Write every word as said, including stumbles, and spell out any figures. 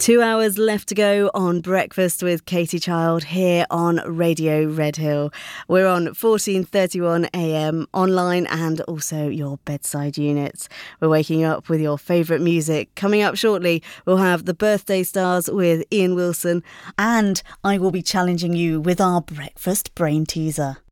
Two hours left to go on Breakfast with Katie Child here on Radio Redhill. We're on fourteen thirty-one A M online and also your bedside units. We're waking up with your favourite music. Coming up shortly, we'll have the Birthday Stars with Ian Wilson. And I will be challenging you with our breakfast brain teaser.